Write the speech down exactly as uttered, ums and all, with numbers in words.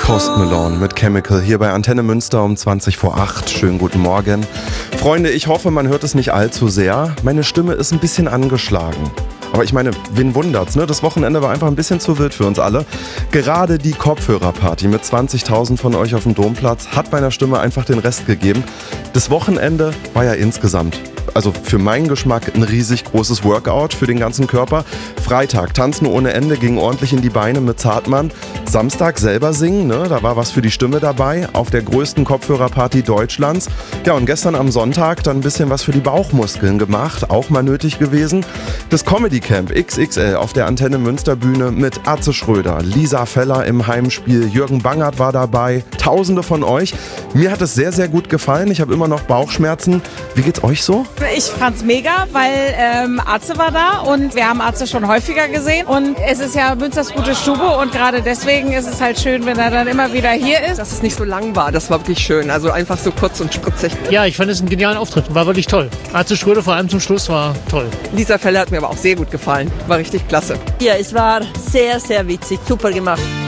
Post Malone mit Chemical hier bei Antenne Münster um zwanzig vor acht. Schönen guten Morgen. Freunde, ich hoffe, man hört es nicht allzu sehr. Meine Stimme ist ein bisschen angeschlagen. Aber ich meine, wen wundert's, ne? Das Wochenende war einfach ein bisschen zu wild für uns alle. Gerade die Kopfhörerparty mit zwanzigtausend von euch auf dem Domplatz hat meiner Stimme einfach den Rest gegeben. Das Wochenende war ja insgesamt, also für meinen Geschmack, ein riesig großes Workout für den ganzen Körper. Freitag tanzen ohne Ende, ging ordentlich in die Beine mit Zartmann. Samstag selber singen, ne? Da war was für die Stimme dabei, auf der größten Kopfhörerparty Deutschlands. Ja, und gestern am Sonntag dann ein bisschen was für die Bauchmuskeln gemacht, auch mal nötig gewesen. Das Comedy Camp X X L auf der Antenne Münster Bühne mit Atze Schröder, Lisa Feller im Heimspiel, Jürgen Bangert war dabei, Tausende von euch. Mir hat es sehr, sehr gut gefallen. Ich habe immer noch Bauchschmerzen. Wie geht's euch so? Ich fand's mega, weil ähm, Atze war da und wir haben Atze schon häufiger gesehen. Und es ist ja Münsters gute Stube und gerade deswegen ist es halt schön, wenn er dann immer wieder hier ist. Dass es nicht so lang war, das war wirklich schön. Also einfach so kurz und spritzig. Ja, ich fand es einen genialen Auftritt. War wirklich toll. Atze Schröder vor allem zum Schluss war toll. Lisa Feller hat mir aber auch sehr gut gefallen. War richtig klasse. Ja, es war sehr, sehr witzig. Super gemacht.